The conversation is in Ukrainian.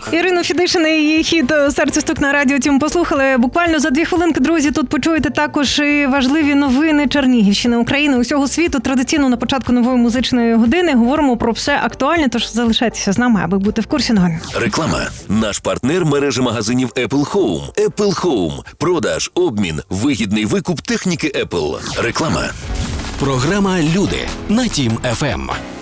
Ірину Федишин і її хіт «Серце стук» на радіо Тім послухали. Буквально за 2 хвилинки, друзі, тут почуєте також і важливі новини Чернігівщини, України, усього світу. Традиційно на початку нової музичної години говоримо про все актуальне, тож залишайтеся з нами, аби бути в курсі новин. Реклама. Наш партнер – мережа магазинів Apple Home. Apple Home. Продаж, обмін, вигідний викуп техніки Apple. Реклама. Програма «Люди» на Тім ФМ.